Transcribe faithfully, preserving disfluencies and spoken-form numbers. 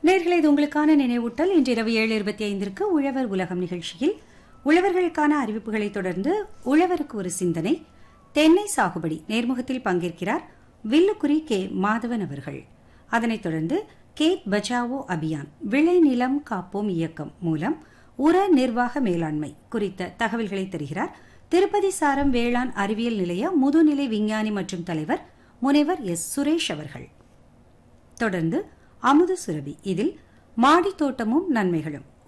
நேயர்களே, இது உங்களுக்கான நினைவூட்டல். இன்று இரவு ஏழு இருபத்தி ஐந்திற்கு உழவர் உலகம் நிகழ்ச்சியில் உழவர்களுக்கான அறிவிப்புகளை தொடர்ந்து உழவருக்கு ஒரு சிந்தனை, தென்னை சாகுபடி நேர்முகத்தில் பங்கேற்கிறார் வில்லுக்குரி கே மாதவன் அவர்கள். அதனைத் தொடர்ந்து கேத் பச்சாவோ அபியான் விளை நிலம் காப்போம் இயக்கம் மூலம் உர நிர்வாக மேலாண்மை குறித்த தகவல்களை தருகிறார் திருப்பதி சாரம் வேளாண் அறிவியல் நிலைய முதுநிலை விஞ்ஞானி மற்றும் தலைவர் முனைவர் எஸ் சுரேஷ் அவர்கள். தொடர்ந்து அமுது சுரபி, இதில் மாடி தோட்டமும் நன்மைகளும்